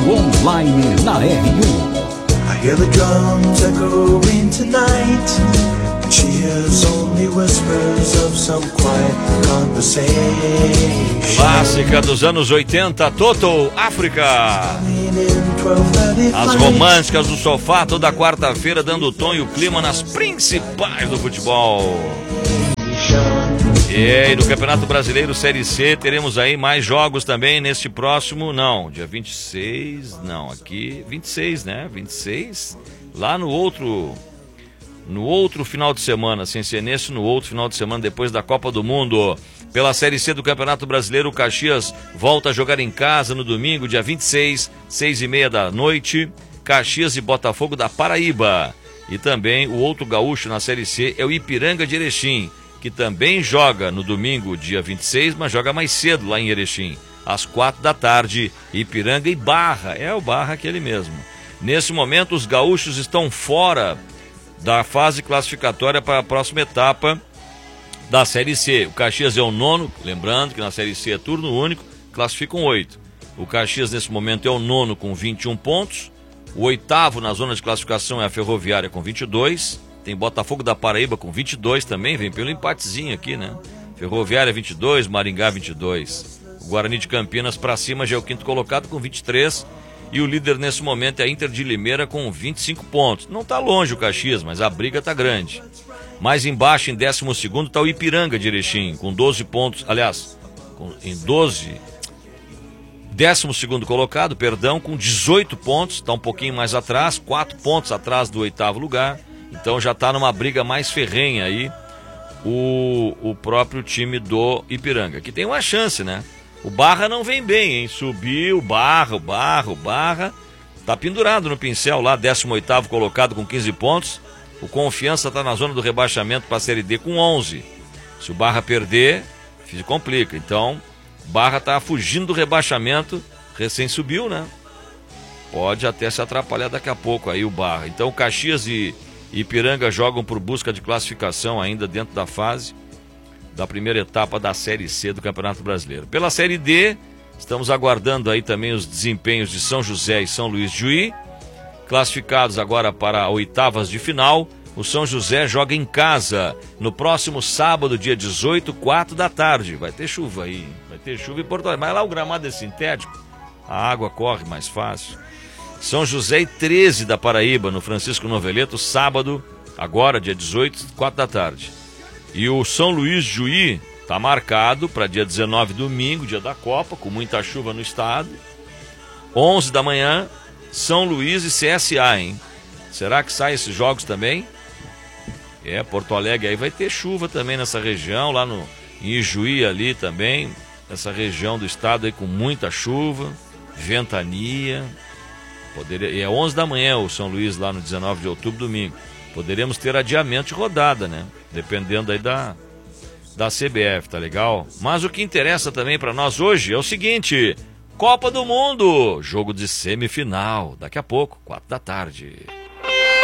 online na R1. I hear the drums echoing tonight. Cheers only whispers of some quiet conversation. Clássica dos anos 80, Toto, África. As românticas do sofá toda quarta-feira dando o tom e o clima nas principais do futebol. E no Campeonato Brasileiro Série C teremos aí mais jogos também neste próximo, dia 26, aqui 26, né? 26, lá no outro final de semana, sem ser nesse, no outro final de semana depois da Copa do Mundo. Pela Série C do Campeonato Brasileiro, o Caxias volta a jogar em casa no domingo, dia 26, 6h30 da noite, Caxias e Botafogo da Paraíba. E também o outro gaúcho na Série C é o Ipiranga de Erechim, que também joga no domingo, dia 26, mas joga mais cedo lá em Erechim, às 4 da tarde, Ipiranga e Barra, o Barra aquele mesmo. Nesse momento, os gaúchos estão fora da fase classificatória para a próxima etapa da Série C. O Caxias é o 9º, lembrando que na Série C é turno único, classificam 8. O Caxias nesse momento é o 9º com 21 pontos, o 8º na zona de classificação é a Ferroviária com 22, tem Botafogo da Paraíba com 22 também, vem pelo empatezinho aqui, né? Ferroviária 22, Maringá 22. O Guarani de Campinas para cima já é o 5º colocado com 23. E o líder nesse momento é a Inter de Limeira com 25 pontos. Não está longe o Caxias, mas a briga está grande. Mais embaixo, em 12º, está o Ipiranga de Erechim, com 12 pontos. Aliás, em 12º colocado, com 18 pontos. Está um pouquinho mais atrás, 4 pontos atrás do 8º lugar. Então já está numa briga mais ferrenha aí o próprio time do Ipiranga, que tem uma chance, né? O Barra não vem bem, hein? Subiu, o Barra tá pendurado no pincel lá, 18º colocado com 15 pontos. O Confiança tá na zona do rebaixamento para a Série D com 11. Se o Barra perder, se complica. Então, Barra tá fugindo do rebaixamento, recém subiu, né? Pode até se atrapalhar daqui a pouco aí o Barra. Então, Caxias e Ipiranga jogam por busca de classificação ainda dentro da fase da primeira etapa da Série C do Campeonato Brasileiro. Pela Série D, estamos aguardando aí também os desempenhos de São José e São Luís de Juí, classificados agora para oitavas de final. O São José joga em casa no próximo sábado, dia 18, 4 da tarde. Vai ter chuva aí, vai ter chuva em Porto Alegre, mas lá o gramado é sintético, a água corre mais fácil. São José e 13 da Paraíba, no Francisco Noveleto, sábado, agora dia 18, 4 da tarde. E o São Luís de Juí está marcado para dia 19, domingo, dia da Copa, com muita chuva no estado. 11 da manhã, São Luís e CSA, hein? Será que saem esses jogos também? Porto Alegre aí vai ter chuva também nessa região, lá em Ijuí ali também, essa região do estado aí com muita chuva, ventania. E é 11 da manhã o São Luís lá no 19 de outubro, domingo. Poderemos ter adiamento de rodada, né? Dependendo aí da CBF, tá legal? Mas o que interessa também para nós hoje é o seguinte: Copa do Mundo, jogo de semifinal, daqui a pouco, 4 da tarde.